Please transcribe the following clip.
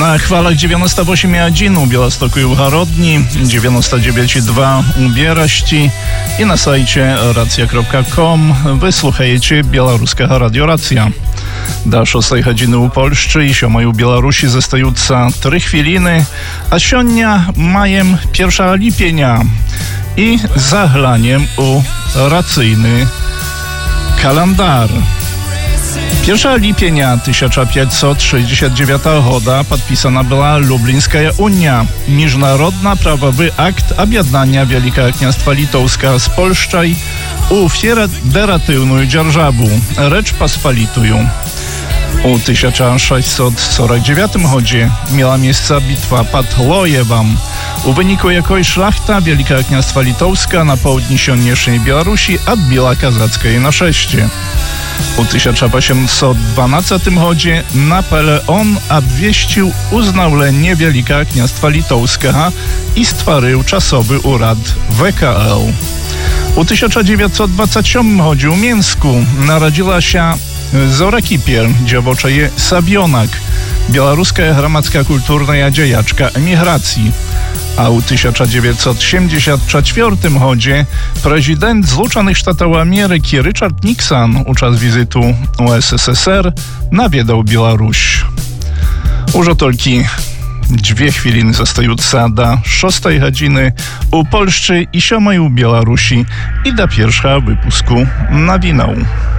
Na chwalach 98,1 u Białegostoku i Ucharodni, 99,2 u Bieraści i na sajcie racja.com wysłuchajcie Białoruska Radio Racja. Do 6 godziny u Polszczy i 7 u Białorusi zostajuться 3 chwiliny, a sionia majem 1 lipienia i zaglaniem u racyjny kalendar. 1 lipienia 1569 года подписана была Люблінська Уня, міжнародно-правовий акт об'єднання Великого княства Литовського з Польщею у федеративну державу Речь Посполитую. У 1649 гоdzie miała miejsce bitwa pod Lojewem, u wyniku jakiej szlachta Wielkiego Kniastwa Litowska na południu dzisiejszej Białorusi odbiła kazackie naszestie. U 1812 гоdzie Napoleon obwieścił uznawlenie Wielkiego Kniastwa Litowskiego i stworzył czasowy urad WKL. U 1927 гоdzie u Mińsku narodziła się Zora Kipiel, dziewoczeje Sabionak, białoruska gromadska kulturna dziejaczka emigracji. A u 1974 гоdzie prezydent Zjednoczonych Stanów Ameryki Richard Nixon uczas wizytu u SSSR nawiedał Białoruś. Już tylko 2 chwiliny zostajuться do 6 godziny u Polszczy i 7 u Białorusi i do pierwszego wypusku nowinów.